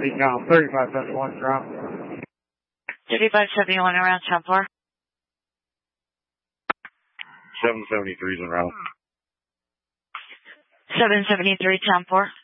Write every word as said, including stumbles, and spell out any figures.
Eight down, thirty-five seventy-one ground. thirty-five seventy-one around ten four. seven seventy-three is en route. seven seventy-three ten four.